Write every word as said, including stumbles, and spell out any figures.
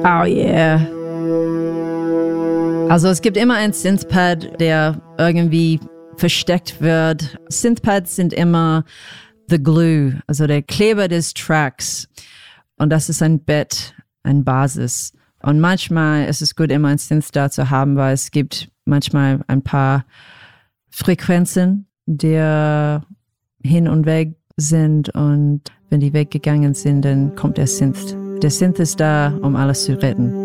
Oh yeah. Also es gibt immer ein Synthpad, der irgendwie versteckt wird. Synthpads sind immer the glue, also der Kleber des Tracks. Und das ist ein Bett, eine Basis. Und manchmal ist es gut, immer ein Synth da zu haben, weil es gibt manchmal ein paar Frequenzen, die hin und weg sind. Und wenn die weggegangen sind, dann kommt der Synth. Der Synth ist da, um alles zu retten.